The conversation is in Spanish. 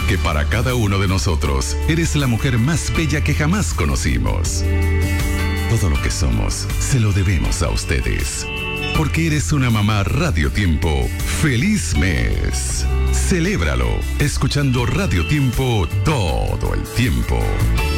Porque para cada uno de nosotros, eres la mujer más bella que jamás conocimos. Todo lo que somos, se lo debemos a ustedes. Porque eres una mamá Radio Tiempo. ¡Feliz mes! Celébralo, escuchando Radio Tiempo todo el tiempo.